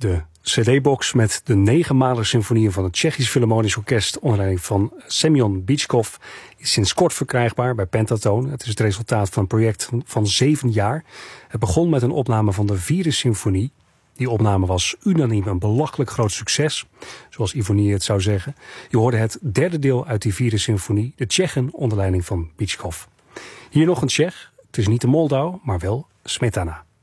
De cd-box met de 9-malige symfonieën van het Tsjechisch Philharmonisch Orkest onder leiding van Semyon Bychkov is sinds kort verkrijgbaar bij Pentaton. Het is het resultaat van een project van 7 jaar. Het begon met een opname van de 4e symfonie. Die opname was unaniem een belachelijk groot succes, zoals Ivonie het zou zeggen. Je hoorde het 3e deel uit die 4e symfonie, de Tsjechen onder leiding van Bychkov. Hier nog een Tsjech. Het is niet de Moldau, maar wel Smetana.